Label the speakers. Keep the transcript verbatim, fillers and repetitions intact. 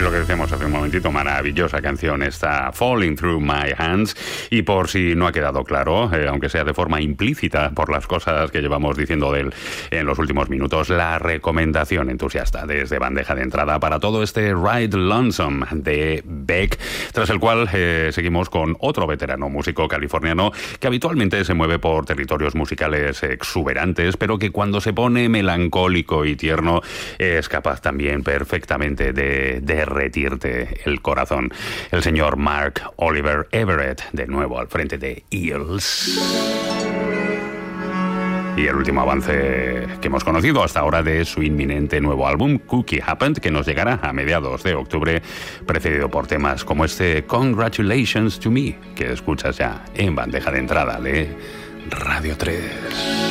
Speaker 1: lo que decíamos hace un momentito, maravillosa canción esta Falling Through My Hands. Y por si no ha quedado claro, eh, aunque sea de forma implícita por las cosas que llevamos diciendo de él en los últimos minutos, la recomendación entusiasta desde bandeja de entrada para todo este Ride Lonesome de Beck, tras el cual eh, seguimos con otro veterano músico californiano que habitualmente se mueve por territorios musicales exuberantes, pero que cuando se pone melancólico y tierno es capaz también perfectamente de derretirte el corazón. El señor Mark Oliver Everett, de nuevo al frente de Eels. Y el último avance que hemos conocido hasta ahora de su inminente nuevo álbum, Cookie Happened, que nos llegará a mediados de octubre, precedido por temas como este Congratulations to Me, que escuchas ya en bandeja de entrada de Radio tres.